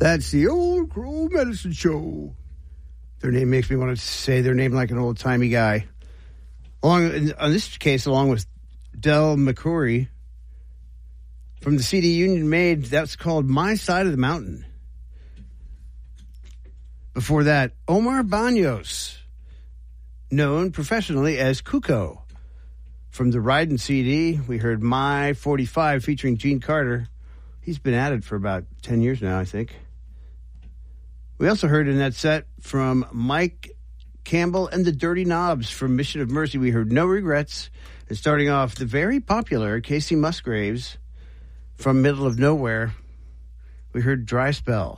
That's the Old Crow Medicine Show. Their name makes me want to say their name like an old-timey guy. On this case, along with Del McCoury from the CD Union Made, that's called My Side of the Mountain. Before that, Omar Banos, known professionally as Kuko. From the Ridin' CD, we heard My 45 featuring Gene Carter. He's been at it for about 10 years now, I think. We also heard in that set from Mike Campbell and the Dirty Knobs from Mission of Mercy. We heard No Regrets. And starting off, the very popular Casey Musgraves from Middle of Nowhere. We heard Dry Spell.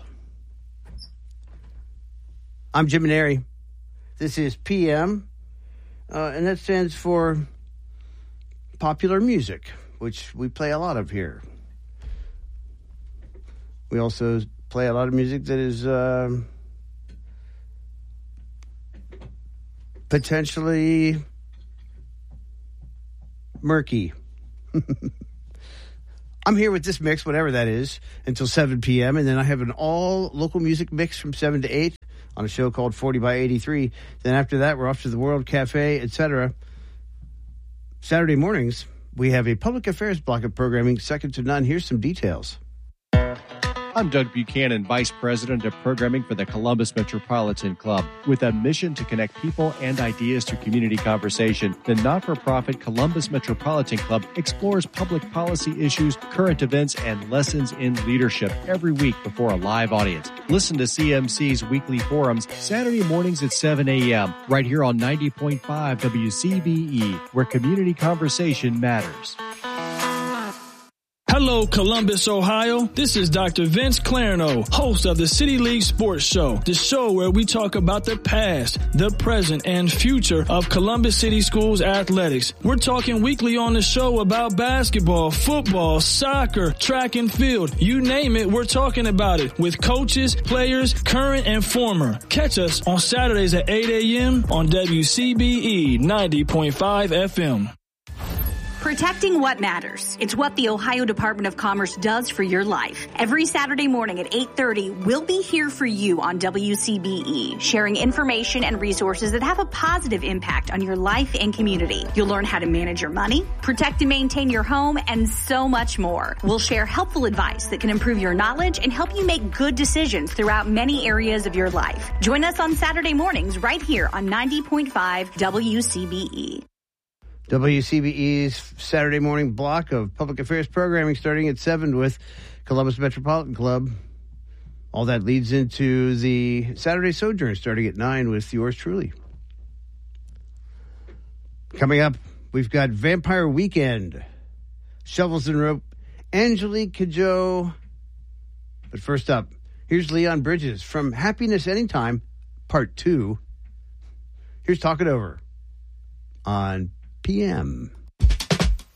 I'm Jim Maneri. This is PM, and that stands for Popular Music, which we play a lot of here. We also play a lot of music that is potentially murky. I'm here with this mix, whatever that is, until 7 p.m., and then I have an all-local music mix from 7 to 8 on a show called 40 by 83. Then after that, we're off to the World Cafe, etc. Saturday mornings, we have a public affairs block of programming, second to none. Here's some details. I'm Doug Buchanan, Vice President of Programming for the Columbus Metropolitan Club. With a mission to connect people and ideas through community conversation, the not-for-profit Columbus Metropolitan Club explores public policy issues, current events, and lessons in leadership every week before a live audience. Listen to CMC's weekly forums Saturday mornings at 7 a.m. right here on 90.5 WCBE, where community conversation matters. Hello, Columbus, Ohio. This is Dr. Vince Clarno, host of the City League Sports Show, the show where we talk about the past, the present, and future of Columbus City Schools athletics. We're talking weekly on the show about basketball, football, soccer, track and field. You name it, we're talking about it with coaches, players, current and former. Catch us on Saturdays at 8 a.m. on WCBE 90.5 FM. Protecting what matters. It's what the Ohio Department of Commerce does for your life. Every Saturday morning at 8:30, we'll be here for you on WCBE, sharing information and resources that have a positive impact on your life and community. You'll learn how to manage your money, protect and maintain your home, and so much more. We'll share helpful advice that can improve your knowledge and help you make good decisions throughout many areas of your life. Join us on Saturday mornings right here on 90.5 WCBE. WCBE's Saturday morning block of public affairs programming starting at 7 with Columbus Metropolitan Club. All that leads into the Saturday Sojourn starting at 9 with yours truly. Coming up, we've got Vampire Weekend, Shovels and Rope, Angelique Kidjo. But first up, here's Leon Bridges from Happiness Anytime, Part 2. Here's Talk It Over on PM.